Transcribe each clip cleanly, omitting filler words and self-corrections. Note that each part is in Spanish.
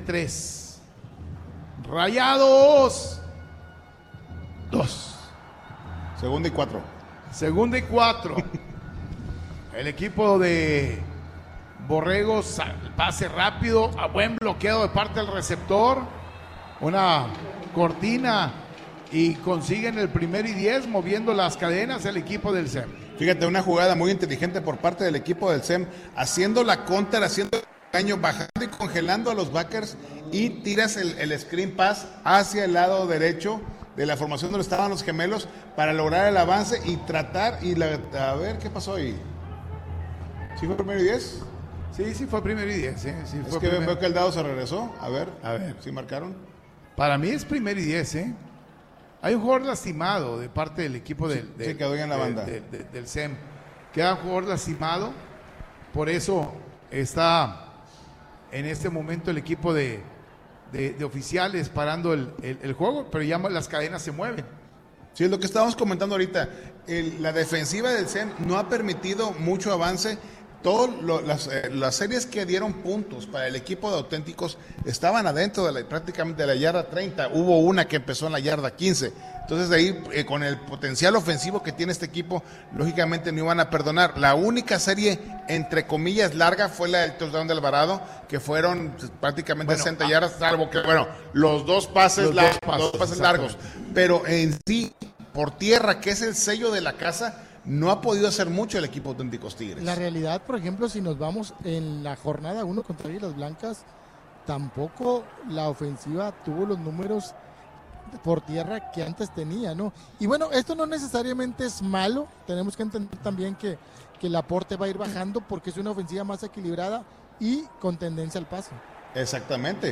3. Rayados 2. Segunda y 4. Segunda y 4. El equipo de Borregos, pase rápido, a buen bloqueo de parte del receptor. Una cortina y consiguen el 1º y 10 moviendo las cadenas el equipo del SEM. Fíjate, una jugada muy inteligente por parte del equipo del SEM, haciendo la contra, haciendo el daño, bajando y congelando a los backers, y tiras el screen pass hacia el lado derecho de la formación donde estaban los gemelos para lograr el avance y tratar a ver qué pasó ahí. ¿Sí fue 1º y 10? Sí, fue 1º y 10. Sí, es que veo que el dado se regresó. A ver, ¿sí marcaron? Para mí es 1º y 10, Hay un jugador lastimado de parte del equipo del quedó en la banda. Del SEM. Queda un jugador lastimado, por eso está en este momento el equipo de oficiales parando el juego, pero ya las cadenas se mueven. Sí, es lo que estábamos comentando ahorita. La defensiva del SEM no ha permitido mucho avance. Las series que dieron puntos para el equipo de Auténticos estaban adentro prácticamente de la yarda 30. Hubo una que empezó en la yarda 15. Entonces de ahí, con el potencial ofensivo que tiene este equipo, lógicamente no iban a perdonar. La única serie, entre comillas, larga fue la del touchdown de Alvarado, que fueron prácticamente 60 yardas, salvo que, los dos pases largos. Pero en sí, por tierra, que es el sello de la casa, no ha podido hacer mucho el equipo Auténticos Tigres. La realidad, por ejemplo, si nos vamos en la jornada 1 contra Águilas Blancas, tampoco la ofensiva tuvo los números por tierra que antes tenía, ¿no? Y bueno, esto no necesariamente es malo, tenemos que entender también que el aporte va a ir bajando porque es una ofensiva más equilibrada y con tendencia al pase. Exactamente.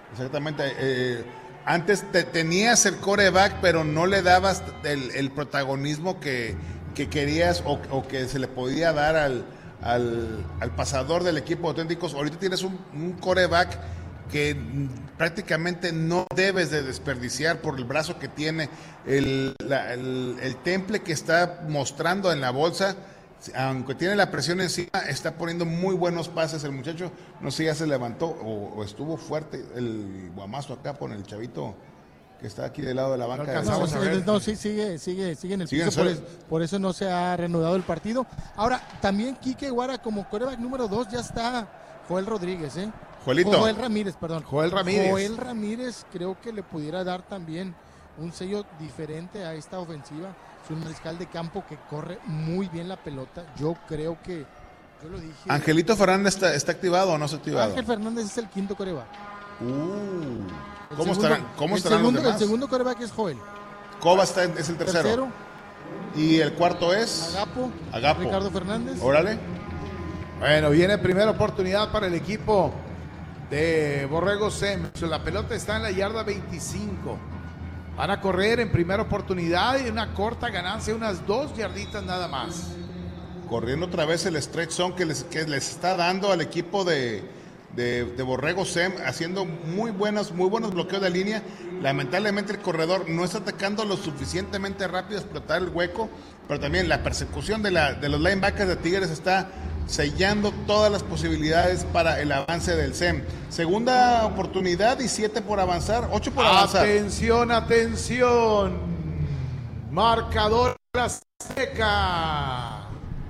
Antes tenías el quarterback, pero no le dabas el protagonismo que querías o que se le podía dar al pasador del equipo Auténticos. Ahorita tienes un quarterback que prácticamente no debes de desperdiciar por el brazo que tiene, el temple que está mostrando en la bolsa. Aunque tiene la presión encima, está poniendo muy buenos pases el muchacho. No sé, ya se levantó o estuvo fuerte el guamazo acá con el chavito que está aquí del lado de la banca. Sigue en el piso, por eso no se ha reanudado el partido. Ahora, también Quique Guara como quarterback número 2 ya está Joel Rodríguez, Joel Ramírez creo que le pudiera dar también un sello diferente a esta ofensiva. Es un mariscal de campo que corre muy bien la pelota. Yo creo que, yo lo dije. ¿Angelito Fernández está activado o no está activado? Ángel Fernández es el quinto quarterback. ¿Cómo estarán los demás? El segundo quarterback es Joel. Coba es el tercero. Y el cuarto es Agapo. Ricardo Fernández. Órale. Bueno, viene primera oportunidad para el equipo de Borregos SEM. La pelota está en la yarda 25. Van a correr en primera oportunidad y una corta ganancia, unas 2 yarditas nada más. Corriendo otra vez el stretch zone que les está dando al equipo de Borregos SEM, haciendo muy buenos bloqueos de línea. Lamentablemente el corredor no está atacando lo suficientemente rápido a explotar el hueco, pero también la persecución de los linebackers de Tigres está sellando todas las posibilidades para el avance del SEM. Segunda oportunidad y 7 por avanzar, 8 por avanzar. Atención. Marcador Azteca.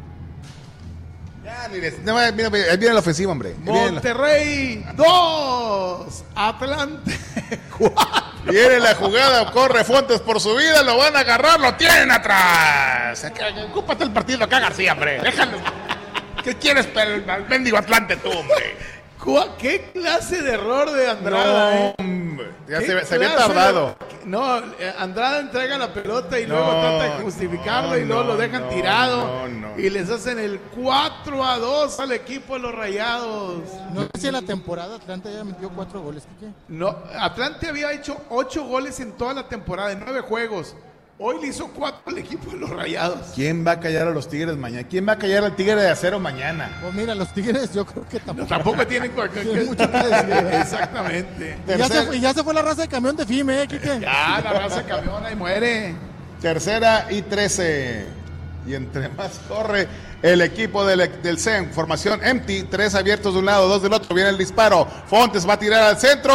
Ya, mira la ofensiva, hombre. Monterrey 2, Atlante 4. Viene la jugada, corre Fuentes por su vida, lo van a agarrar, lo tienen atrás. Ocúpate el partido acá, García, hombre. Déjalo. ¿Qué quieres, mendigo Atlante, tú, hombre? ¿Qué clase de error de Andrada? No, hombre. Ya se había tardado. Andrada entrega la pelota y luego trata de justificarlo y luego lo dejan tirado. Y les hacen el 4-2 al equipo de los Rayados. No sé si en la temporada Atlante ya metió 4 goles, ¿qué? No, Atlante había hecho 8 goles en toda la temporada, en 9 juegos. Hoy le hizo 4 al equipo de los Rayados. ¿Quién va a callar a los Tigres mañana? ¿Quién va a callar al Tigre de Acero mañana? Pues mira, los Tigres yo creo que tampoco tienen mucho que decir. Exactamente. Y ya se fue la raza de camión de FIME, Quique. Ya, la raza de camión ahí muere. Tercera y 13. Y entre más corre el equipo del SEM, formación empty, 3 abiertos de un lado, 2 del otro, viene el disparo. Fontes va a tirar al centro.